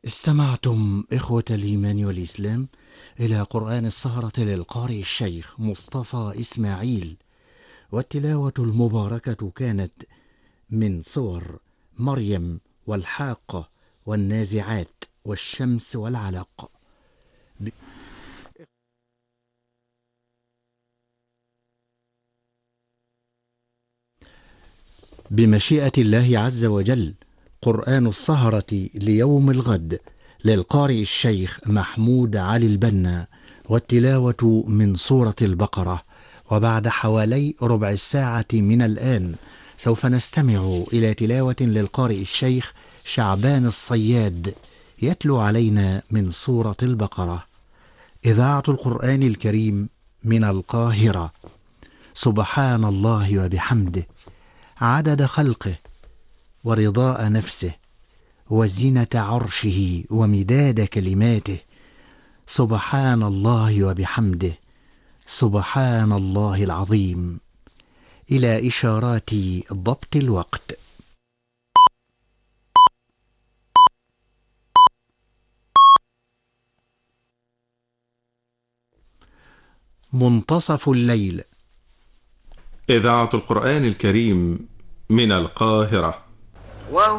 استمعتم إخوة الإيمان والإسلام إلى قرآن السهرة للقارئ الشيخ مصطفى إسماعيل، والتلاوة المباركة كانت من صور مريم والحاقة والنازعات والشمس والعلق. بمشيئة الله عز وجل قرآن السهرة ليوم الغد للقارئ الشيخ محمود علي البنا، والتلاوة من سورة البقرة. وبعد حوالي ربع الساعة من الآن سوف نستمع إلى تلاوة للقارئ الشيخ شعبان الصياد يتلو علينا من سورة البقرة. إذاعة القرآن الكريم من القاهرة. سبحان الله وبحمده عدد خلقه ورضاء نفسه وزنة عرشه ومداد كلماته. سبحان الله وبحمده سبحان الله العظيم. إلى إشارات ضبط الوقت. منتصف الليل. إذاعة القرآن الكريم من القاهرة.